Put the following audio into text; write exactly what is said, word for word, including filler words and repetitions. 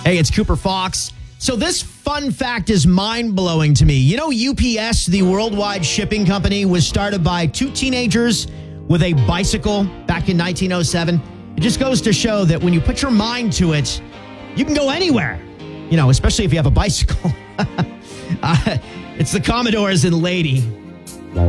Hey, it's Cooper Fox. So this fun fact is mind-blowing to me. You know, U P S, the worldwide shipping company, was started by two teenagers with a bicycle back in nineteen oh seven. It just goes to show that when you put your mind to it, you can go anywhere, you know, especially if you have a bicycle. uh, it's the Commodores and Lady.